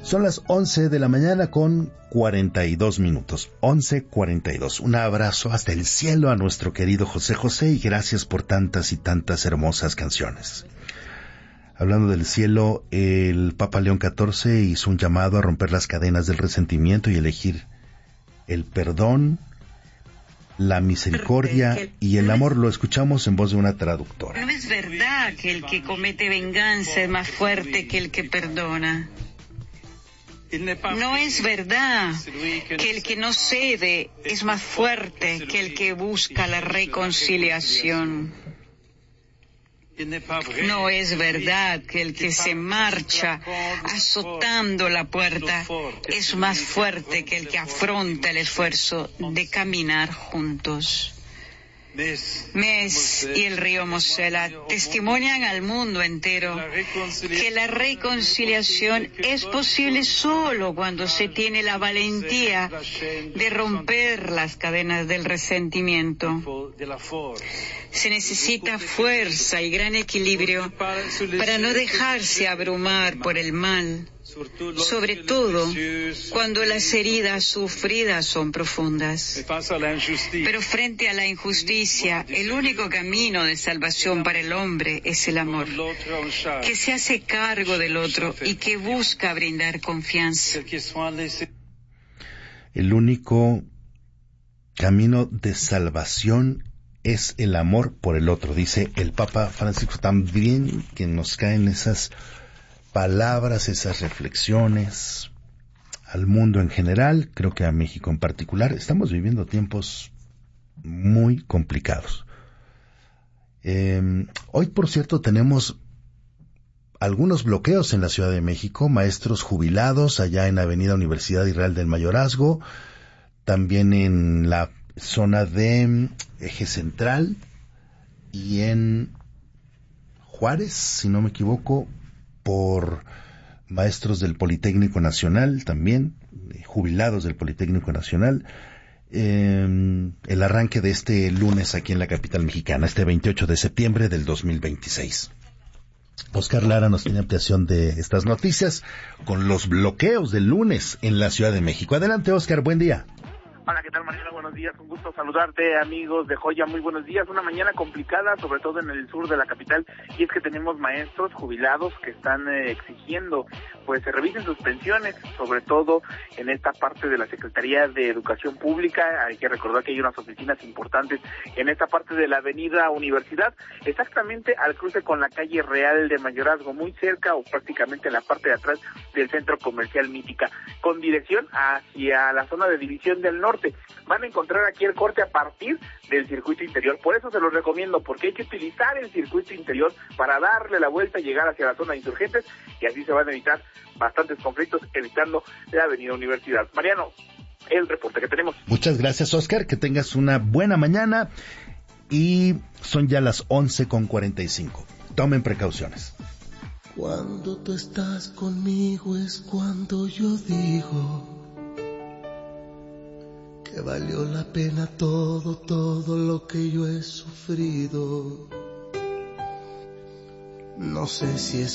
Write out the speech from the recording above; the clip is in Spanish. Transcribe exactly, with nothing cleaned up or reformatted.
Son las once de la mañana con cuarenta y dos minutos. once cuarenta y dos. Un abrazo hasta el cielo a nuestro querido José José y gracias por tantas y tantas hermosas canciones. Hablando del cielo, el Papa León catorce hizo un llamado a romper las cadenas del resentimiento y elegir el perdón, la misericordia y el amor. Lo escuchamos en voz de una traductora. No es verdad que el que comete venganza es más fuerte que el que perdona. No es verdad que el que no cede es más fuerte que el que busca la reconciliación. No es verdad que el que se marcha azotando la puerta es más fuerte que el que afronta el esfuerzo de caminar juntos. Mes y el río Mosela testimonian al mundo entero que la reconciliación es posible solo cuando se tiene la valentía de romper las cadenas del resentimiento. Se necesita fuerza y gran equilibrio para no dejarse abrumar por el mal, sobre todo cuando las heridas sufridas son profundas. Pero frente a la injusticia, el único camino de salvación para el hombre es el amor, que se hace cargo del otro y que busca brindar confianza. El único camino de salvación es el amor por el otro, dice el Papa Francisco. También que nos caen esas palabras, esas reflexiones al mundo en general, creo que a México en particular. Estamos viviendo tiempos muy complicados. Eh, hoy, por cierto, tenemos algunos bloqueos en la Ciudad de México, maestros jubilados allá en Avenida Universidad Israel del Mayorazgo, también en la zona de Eje Central y en Juárez, si no me equivoco, por maestros del Politécnico Nacional también, jubilados del Politécnico Nacional, eh, el arranque de este lunes aquí en la capital mexicana, este veintiocho de septiembre del dos mil veintiséis. Oscar Lara nos tiene ampliación de estas noticias con los bloqueos del lunes en la Ciudad de México. Adelante, Oscar, buen día. Hola, ¿qué tal, Mariana? Buenos días, un gusto saludarte, amigos de Joya, muy buenos días. Una mañana complicada, sobre todo en el sur de la capital, y es que tenemos maestros jubilados que están eh, exigiendo, pues, se revisen sus pensiones, sobre todo en esta parte de la Secretaría de Educación Pública. Hay que recordar que hay unas oficinas importantes en esta parte de la Avenida Universidad, exactamente al cruce con la calle Real de Mayorazgo, muy cerca o prácticamente en la parte de atrás del Centro Comercial Mítica, con dirección hacia la zona de División del Norte. Van a encontrar aquí el corte a partir del circuito interior. Por eso se los recomiendo, porque hay que utilizar el circuito interior para darle la vuelta y llegar hacia la zona de Insurgentes, y así se van a evitar bastantes conflictos, evitando la Avenida Universidad. Mariano, el reporte que tenemos. Muchas gracias, Oscar, que tengas una buena mañana, y son ya las once con cuarenta y cinco. Tomen precauciones. Cuando tú estás conmigo es cuando yo digo que valió la pena todo, todo lo que yo he sufrido. No sé si es